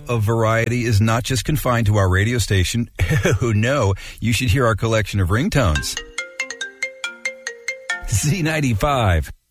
of variety is not just confined to our radio station. Oh, no. You should hear our collection of ringtones. Z95.